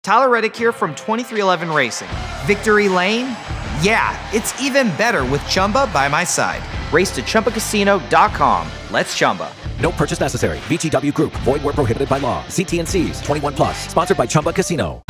Tyler Reddick here from 2311 Racing. Victory Lane? Yeah, it's even better with Chumba by my side. Race to ChumbaCasino.com. Let's Chumba. No purchase necessary. VGW Group. Void where prohibited by law. See T&Cs. 21+. Sponsored by Chumba Casino.